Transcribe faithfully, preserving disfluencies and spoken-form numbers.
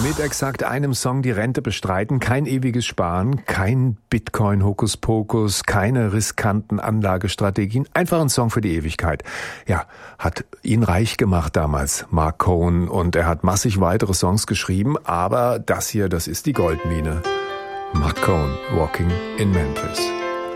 Mit exakt einem Song die Rente bestreiten, kein ewiges Sparen, kein Bitcoin-Hokuspokus, keine riskanten Anlagestrategien, einfach ein Song für die Ewigkeit. Ja, hat ihn reich gemacht damals, Marc Cohn, und er hat massig weitere Songs geschrieben, aber das hier, das ist die Goldmine. Marc Cohn, Walking in Memphis.